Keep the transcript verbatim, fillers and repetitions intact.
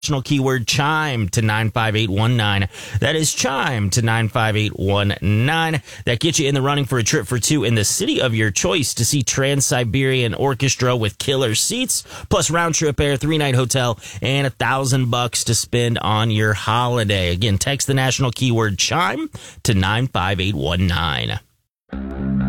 National keyword chime to nine five eight one nine. That is chime to nine five eight one nine. That gets you in the running for a trip for two in the city of your choice to see Trans-Siberian Orchestra with killer seats, plus round trip air, three night hotel, and a thousand bucks to spend on your holiday. Again, text the national keyword chime to nine five eight one nine.